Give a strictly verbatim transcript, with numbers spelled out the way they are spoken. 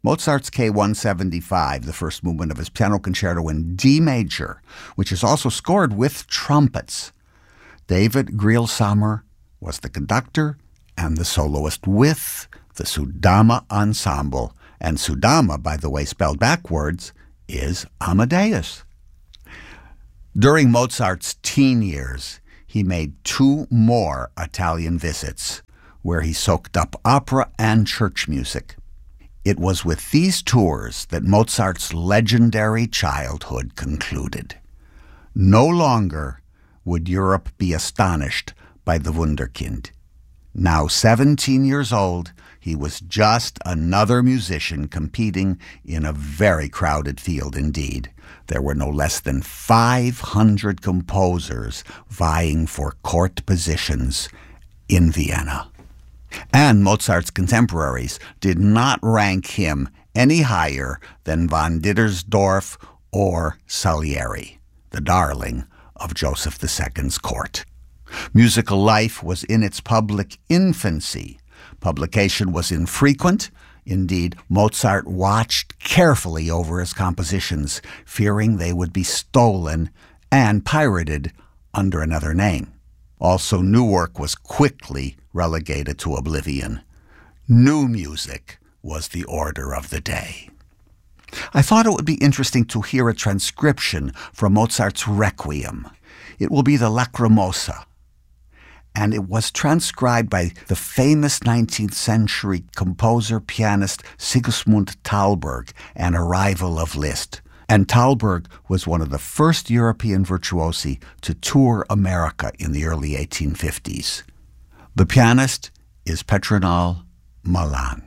Mozart's K one seventy-five, the first movement of his piano concerto in D major, which is also scored with trumpets. David Grillsamer was the conductor and the soloist with the Sudama Ensemble. And Sudama, by the way, spelled backwards, is Amadeus. During Mozart's teen years, he made two more Italian visits, where he soaked up opera and church music. It was with these tours that Mozart's legendary childhood concluded. No longer would Europe be astonished by the Wunderkind. Now seventeen years old, he was just another musician competing in a very crowded field indeed. There were no less than five hundred composers vying for court positions in Vienna. And Mozart's contemporaries did not rank him any higher than von Dittersdorf or Salieri, the darling of Joseph the Second's court. Musical life was in its public infancy. Publication was infrequent. Indeed, Mozart watched carefully over his compositions, fearing they would be stolen and pirated under another name. Also, new work was quickly relegated to oblivion. New music was the order of the day. I thought it would be interesting to hear a transcription from Mozart's Requiem. It will be the Lacrimosa, and it was transcribed by the famous nineteenth century composer, pianist Sigismund Thalberg, an arrival of Liszt. And Thalberg was one of the first European virtuosi to tour America in the early eighteen fifties. The pianist is Petronile Malan.